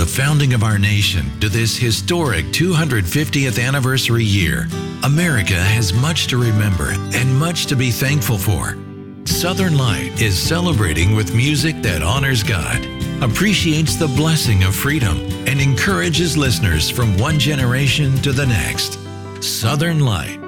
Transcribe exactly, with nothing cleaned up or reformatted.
founding of our nation to this historic two hundred fiftieth anniversary year, America has much to remember and much to be thankful for. Southern Light is celebrating with music that honors God, appreciates the blessing of freedom, and encourages listeners from one generation to the next. Southern Light.